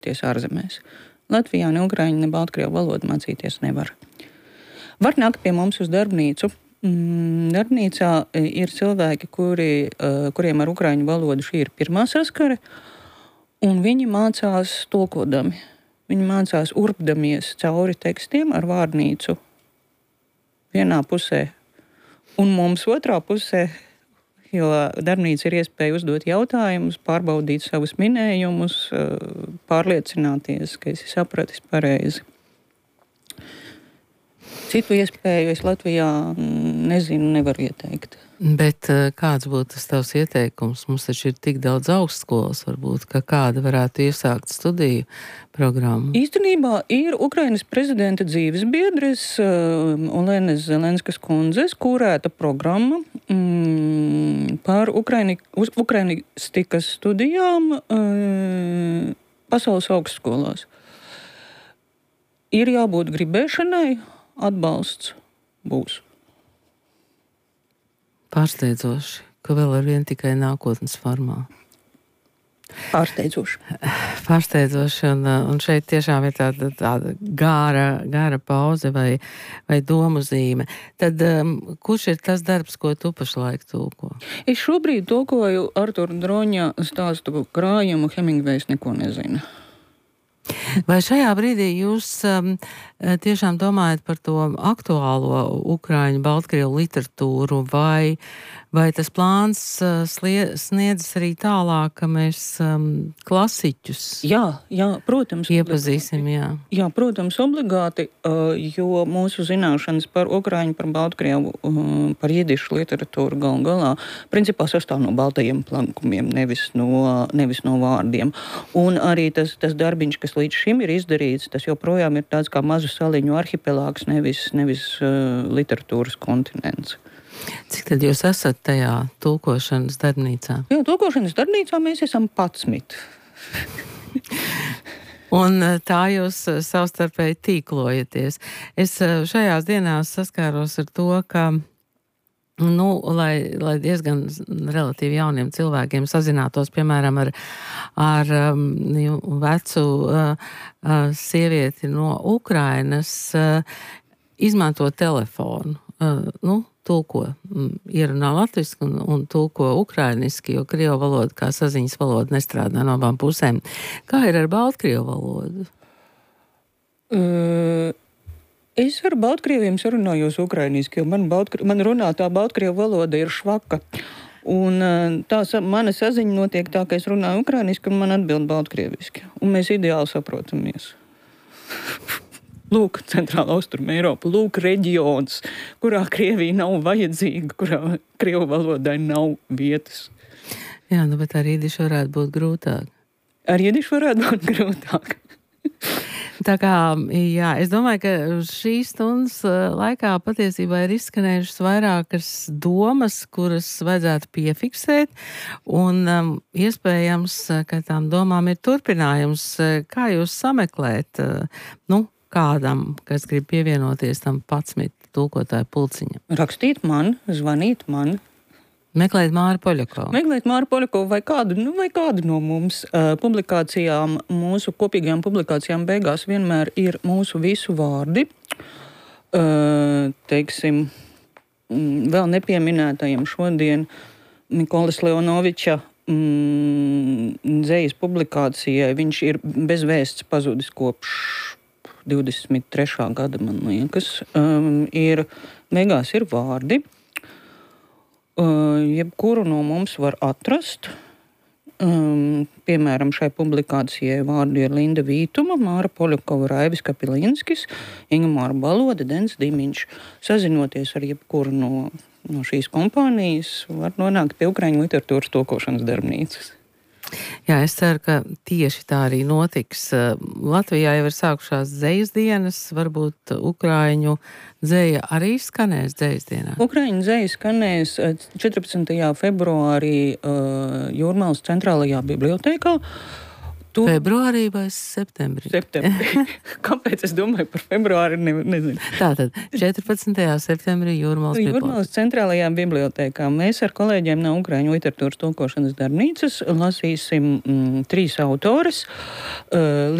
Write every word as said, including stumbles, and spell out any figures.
mācīties ārzemēs. Latvijā ne ukraiņu, ne baltkrievu valodu mācīties nevar. Var nākt pie mums uz darbnīcu. Darbnīcā ir cilvēki, kuri, kuriem ar ukraiņu valodu šī ir pirmā saskare, un viņi mācās tulkodami. Viņi mācās urpdamies cauri tekstiem ar vārnīcu vienā pusē, un mums otrā pusē, jo darbnīca ir iespēja uzdot jautājumus, pārbaudīt savus minējumus, pārliecināties, ka esi sapratis pareizi. Citu iespēju es Latvijā nezinu, nevaru ieteikt. Bet kāds būtu tas tavs ieteikums? Mums taču ir tik daudz augstskolas, varbūt, ka kāda varētu iesākt studiju programmu. Īstenībā ir Ukrainas prezidenta dzīves biedres Olenes Zelenskas kundzes kurēta programma mm, par Ukraini, ukrainistikas studijām mm, pasaules augstskolās. Ir jābūt gribēšanai, atbalsts būs. Pārsteidzoši, ka vēl ar vien tikai nākotnes formā. Pārsteidzoši. Pārsteidzoši, un, un šeit tiešām ir tāda, tāda gāra, gāra pauze vai, vai domu zīme. Tad um, kurš ir tas darbs, ko tu pašlaik tulko? Es šobrīd tulkoju Artura Droņa stāstu krājumu Hemingvejs neko nezina. Vai šajā brīdī jūs um, tiešām domājat par to aktuālo ukraiņu, baltkrievu literatūru, vai, vai tas plāns uh, slie, sniedzas arī tālāk, ka mēs um, klasiķus jā, jā, protams, iepazīsim? Jā. jā, protams, obligāti, uh, jo mūsu zināšanas par ukraiņu, par baltkrievu, uh, par jidišu literatūru gal galā principā sastāv no baltajiem plankumiem, nevis no, nevis no vārdiem. Un arī tas, tas darbiņš, kas līdz šim ir izdarīts, tas joprojām ir tāds kā mazu saliņu arhipelāgs, nevis, nevis uh, literatūras kontinents. Cik tad jūs esat tajā tulkošanas darbnīcā? Jā, tulkošanas darbnīcā mēs esam patsmit. Un tā jūs savstarpēji tīklojaties. Es šajās dienās saskāros ar to, ka Nu, lai, lai diezgan relatīvi jauniem cilvēkiem sazinātos, piemēram, ar, ar um, vecu uh, uh, sievieti no Ukrainas, uh, izmanto telefonu. Uh, nu, tulko, um, ierunā latviski un, un tulko ukrainiski, jo krievu valoda kā saziņas valoda nestrādā no abām pusēm. Kā ir ar baltkrievu valodu? Uh... Es ar baltkrieviem sarunājos ukrainiski, jo man, baltkrie... man runātā baltkrievu valoda ir švaka. Un tā mana saziņa notiek tā, ka es runāju ukrainiski un man atbild baltkrieviski. Un mēs ideāli saprotamies. Lūk, Centrāla Austruma Eiropa, lūk, reģions, kurā Krievija nav vajadzīga, kurā krievu valodai nav vietas. Jā, nu, bet ar jidišu varētu būt grūtāk. Ar jidišu varētu būt grūtāk. Tā kā, jā, es domāju, ka šīs stundas laikā patiesībā ir izskanējušas vairākas domas, kuras vajadzētu piefiksēt, un um, iespējams, ka tām domām ir turpinājums. Kā jūs sameklēt, nu, kādam, kas grib pievienoties tam patsmit tulkotāju pulciņam? Rakstīt man, zvanīt man. Meklēt Māru Poļakovu. Meklēt Māru Poļakovu vai kādu, nu, vai kādu no mums. Uh, publikācijām, mūsu kopīgajām publikācijām beigās vienmēr ir mūsu visu vārdi. Uh, teiksim, vēl nepieminētajiem šodien Nikolas Leonoviča mm, dzejas publikācijai. Viņš ir bez vēsts pazudis kopš divdesmit trešā gada, man liekas. Um, ir, beigās ir vārdi. Uh, jebkuru no mums var atrast. Um, piemēram, šai publikācijai vārdi ir Linda Vītuma, Māra Poļakova, Raivis Kapilinskis, Ingmāra Baloda, Dens Dimiņš. Sazinoties ar jebkuru no, no šīs kompānijas, var nonākt pie ukraiņu literatūras tulkošanas darbnīcas. Jā, es ceru, ka tieši tā arī notiks. Latvijā jau ir sākušās dzejas dienas, varbūt ukraiņu dzeja arī skanēs dzejas dienā. Ukraiņu dzeja skanēs četrpadsmitajā februārī uh, Jūrmalas centrālajā bibliotēkā. Tu... Februārī vai septembrī? Septembrī. Kāpēc es domāju par februāri? Ne, nezinu. Tātad četrpadsmitajā septembrī Jūrmālas bibliotēkā. Jūrmālas centrālajā bibliotēkā. Mēs ar kolēģiem no Ukraiņu literatūras tulkošanas darbnīcas lasīsim mm, trīs autores. Uh,